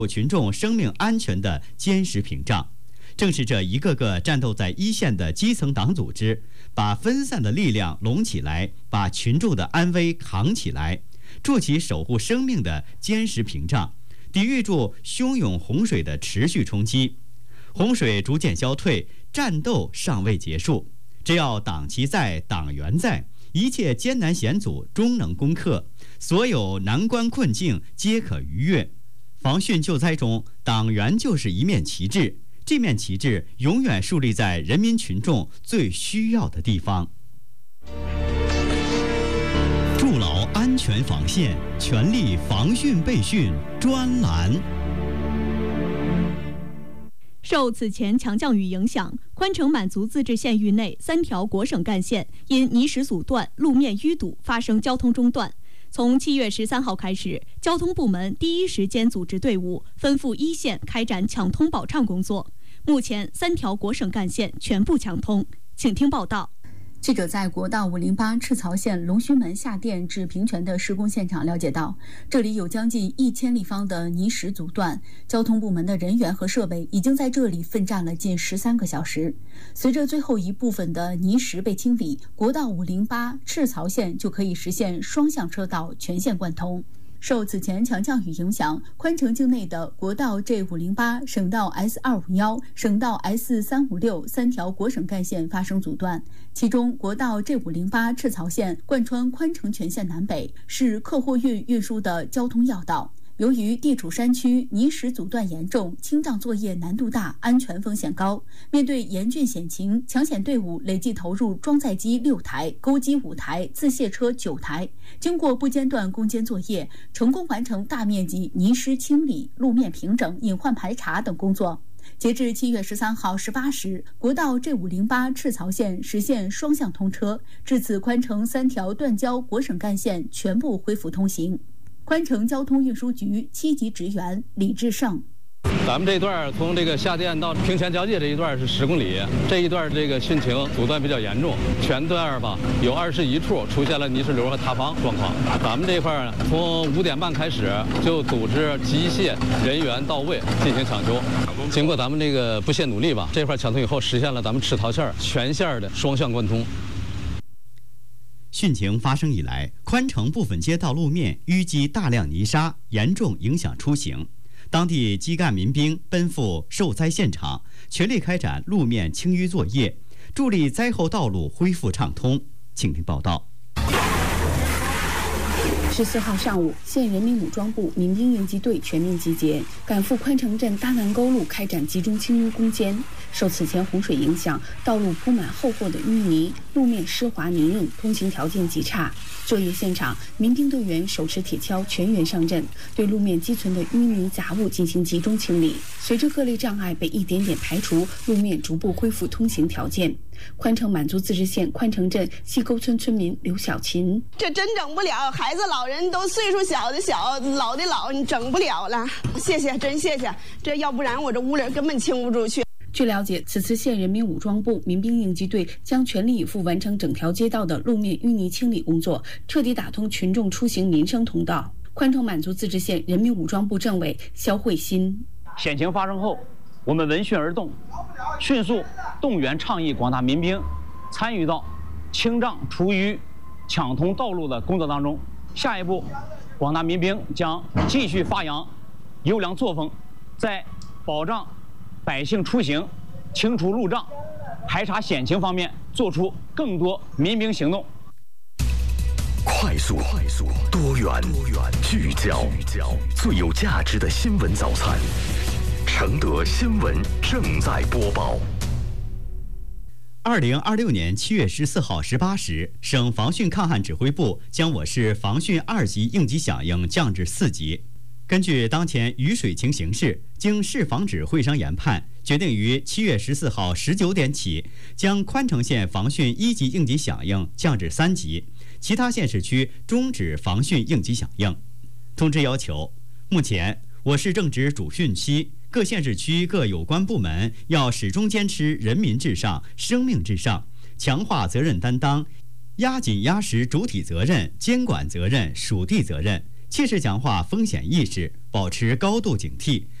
群众生命安全的坚实屏障。正是这一个个战斗在一线的基层党组织，把分散的力量拢起来，把群众的安危扛起来，筑起守护生命的坚实屏障，抵御住汹涌洪水的持续冲击。洪水逐渐消退，战斗尚未结束。只要党旗在，党员在，一切艰难险阻终能攻克，所有难关困境皆可逾越。防汛救灾中，党员就是一面旗帜，这面旗帜永远树立在人民群众最需要的地方。筑牢安全防线，全力防汛备汛专栏。 受此前强降雨影响，宽城满族自治县域内3条国省干线因泥石阻断、路面淤堵发生交通中断。从7月13号开始，交通部门第一时间组织队伍奔赴一线开展抢通保畅工作。目前3条国省干线全部抢通，请听报道。 记者在国道508赤曹县龙须门下店至平泉的施工现场了解到，这里有将近1000立方的泥石阻断，交通部门的人员和设备已经在这里奋战了近13个小时。随着最后一部分的泥石被清理，国道508赤曹县就可以实现双向车道全线贯通。受此前强降雨影响，宽城境内的国道 G508、省道 S251、省道 S356 3条国省干线发生阻断。其中，国道 G508赤曹线贯穿宽城全线南北，是客货运运输的交通要道。由于地处山区，泥石阻断严重，清障作业难度大，安全风险高。面对严峻险情，抢险队伍累计投入装载机6台、钩机5台、自卸车9台，经过不间断攻坚作业，成功完成大面积泥石清理、路面平整、隐患排查等工作。截至7月13号18时，国道 G508赤曹线实现双向通车，至此宽城3条断交国省干线全部恢复通行。宽城交通运输局7级职员李志胜： 咱们这段从这个下店到平泉交界这一段是10公里，这一段这个汛情阻断比较严重，全段吧有21处出现了泥石流和塌方状况。咱们这块从5点半开始就组织机械人员到位进行抢修。经过咱们这个不懈努力吧，这块抢通以后，实现了咱们赤曹线全线的双向贯通。 汛情发生以来，宽城部分街道路面淤积大量泥沙，严重影响出行。当地基干民兵奔赴受灾现场，全力开展路面清淤作业，助力灾后道路恢复畅通。请听报道。 14号上午，县人民武装部民兵应急队全面集结，赶赴宽城镇大南沟路开展集中清淤攻坚。受此前洪水影响，道路铺满厚厚的淤泥，路面湿滑泥泞，通行条件极差。作业现场，民兵队员手持铁锹全员上阵，对路面积存的淤泥杂物进行集中清理。随着各类障碍被一点点排除，路面逐步恢复通行条件。宽城满族自治县宽城镇西沟村村民刘小琴： 这真整不了，孩子老人都岁数小的小，老的老，你整不了了。谢谢，真谢谢，这要不然我这屋里根本清不出去。 据了解，此次县人民武装部民兵应急队将全力以赴完成整条街道的路面淤泥清理工作，彻底打通群众出行民生通道。宽城满族自治县人民武装部政委肖慧新： 险情发生后，我们闻讯而动，迅速动员倡议广大民兵参与到清障除淤、抢通道路的工作当中。下一步，广大民兵将继续发扬优良作风，在保障百姓出行、清除路障、排查险情方面做出更多民兵行动。 快速、多元、聚焦，最有价值的新闻早餐。承德新闻正在播报。 2026年7月14号18时，省防汛抗旱指挥部将我市防汛2级应急响应降至4级。根据当前雨水情形势，经市防指会商研判，决定于7月14号19点起，将宽城县防汛1级应急响应降至3级，其他县市区终止防汛应急响应。通知要求，目前我市正值主汛期，各县市区各有关部门要始终坚持人民至上、生命至上，强化责任担当，压紧压实主体责任、监管责任、属地责任， 切实强化风险意识，保持高度警惕，